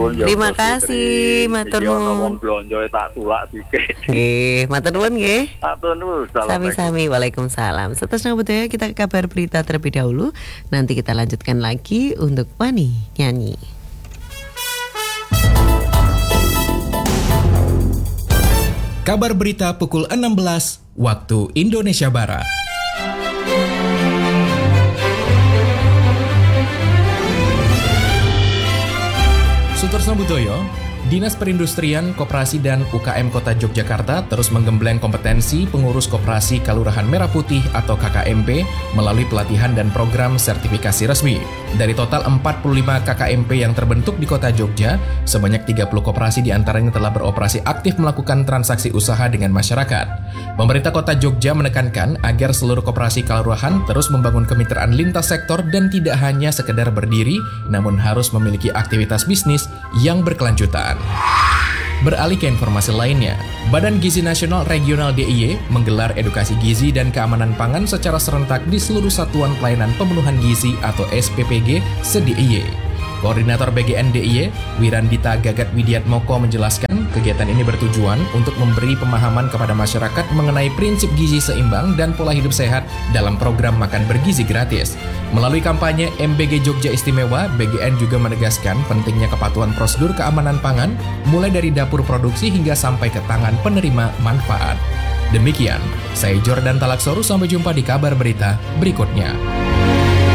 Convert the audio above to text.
Nuwun ya. Terima kasih, matur nuwun. Wong blonjo tak tulak dikit. Nggih, matur nuwun nggih. Matur nuwun. Sami-sami, waalaikumsalam. Seterusnya budaya kita ke kabar berita terlebih dahulu. Nanti kita lanjutkan lagi untuk Wani nyanyi. Kabar berita pukul 16 waktu Indonesia Barat. Sutorsno Budoyo, Dinas Perindustrian, Koperasi dan UKM Kota Yogyakarta terus menggembleng kompetensi pengurus Koperasi Kalurahan Merah Putih atau KKMP melalui pelatihan dan program sertifikasi resmi. Dari total 45 KKMP yang terbentuk di Kota Jogja, sebanyak 30 koperasi diantaranya telah beroperasi aktif melakukan transaksi usaha dengan masyarakat. Pemerintah Kota Jogja menekankan agar seluruh koperasi kalurahan terus membangun kemitraan lintas sektor dan tidak hanya sekedar berdiri, namun harus memiliki aktivitas bisnis yang berkelanjutan. Beralih ke informasi lainnya, Badan Gizi Nasional Regional DIY menggelar edukasi gizi dan keamanan pangan secara serentak di seluruh Satuan Pelayanan Pemenuhan Gizi atau SPPG se-DIY. Koordinator BGN DIY, Wirandita Gagat Widiatmoko menjelaskan, kegiatan ini bertujuan untuk memberi pemahaman kepada masyarakat mengenai prinsip gizi seimbang dan pola hidup sehat dalam program makan bergizi gratis. Melalui kampanye MBG Jogja Istimewa, BGN juga menegaskan pentingnya kepatuhan prosedur keamanan pangan, mulai dari dapur produksi hingga sampai ke tangan penerima manfaat. Demikian, saya Jordan Talaksoru, sampai jumpa di kabar berita berikutnya.